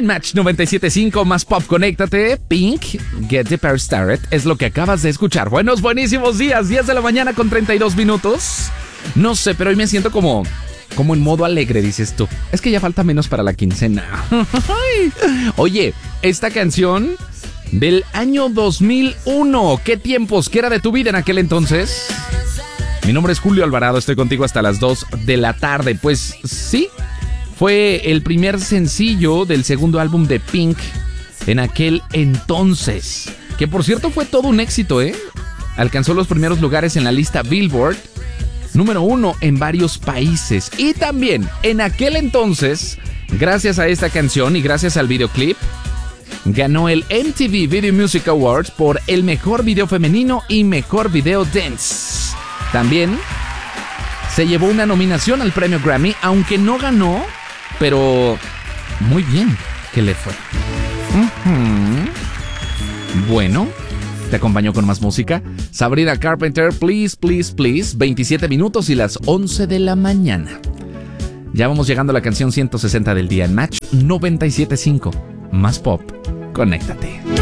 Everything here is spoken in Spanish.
En Match 97.5 más pop, conéctate. Pink, Get the Pair Started, es lo que acabas de escuchar. Buenísimos días, 10 de la mañana con 32 minutos. No sé, pero hoy me siento como en modo alegre, dices tú. Es que ya falta menos para la quincena. Oye, esta canción del año 2001. ¿Qué tiempos? ¿Qué era de tu vida en aquel entonces? Mi nombre es Julio Alvarado, estoy contigo hasta las 2 de la tarde. Pues sí, fue el primer sencillo del segundo álbum de Pink en aquel entonces. Que por cierto fue todo un éxito, ¿eh? Alcanzó los primeros lugares en la lista Billboard, número 1 en varios países. Y también en aquel entonces, gracias a esta canción y gracias al videoclip, ganó el MTV Video Music Awards por el mejor video femenino y mejor video dance. También se llevó una nominación al premio Grammy, aunque no ganó, pero muy bien que le fue. Bueno, te acompaño con más música. Sabrina Carpenter, Please, Please, Please. 27 minutos y las 11 de la mañana. Ya vamos llegando a la canción 160 del día en Match 97.5. Más pop, conéctate.